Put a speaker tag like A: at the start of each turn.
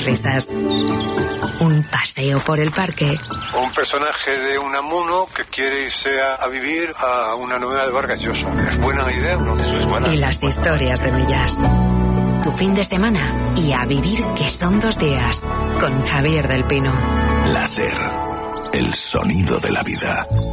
A: las risas. Un paseo por el parque.
B: Un personaje de Unamuno que quiere irse a vivir a una novela de Vargas Llosa. ¿Es buena idea o no?
C: Eso es buena.
A: Y las historias de Millás. Tu fin de semana y a vivir, que son 2 días, con Javier del Pino.
C: Láser, el sonido de la vida.